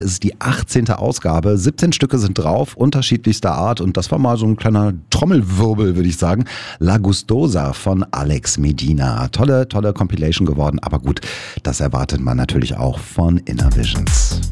Es ist die 18. Ausgabe, 17 Stücke sind drauf, unterschiedlichster Art und das war mal so ein kleiner Trommelwirbel, würde ich sagen. La Gustosa von Alex Medina. Tolle Compilation geworden, aber gut, das erwartet man natürlich auch von Innervisions.